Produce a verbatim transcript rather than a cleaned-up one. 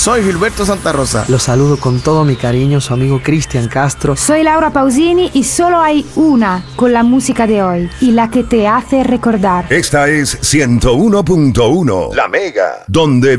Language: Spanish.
Soy Gilberto Santa Rosa. Los saludo con todo mi cariño, su amigo Cristian Castro. Soy Laura Pausini y solo hay una con la música de hoy y la que te hace recordar. Esta es ciento uno punto uno, La Mega, donde